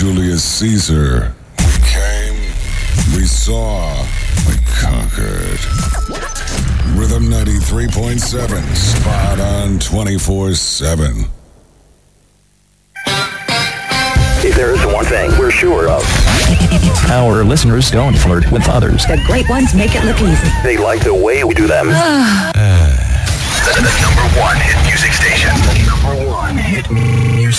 Julius Caesar. We came, we saw, we conquered. Rhythm 93.7, spot on 24/7. If there's one thing we're sure of, our listeners don't flirt with others. The great ones make it look easy. they like the way we do them. The number one hit music station. The number one hit music